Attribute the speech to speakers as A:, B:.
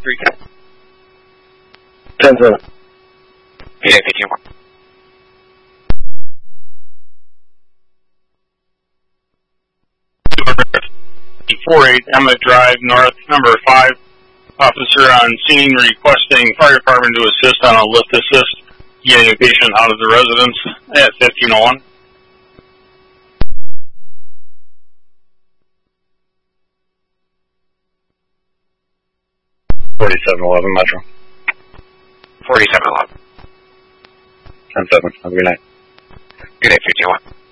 A: 10-7.
B: Yeah, 15-1.
C: .48 Emmett Drive North, number 5. Officer on scene requesting fire department to assist on a lift assist. Getting a patient out of the residence at 1501.
A: 4711 Metro.
B: 4711.
A: 10-7. Have a good night.
B: Good day, 15-1.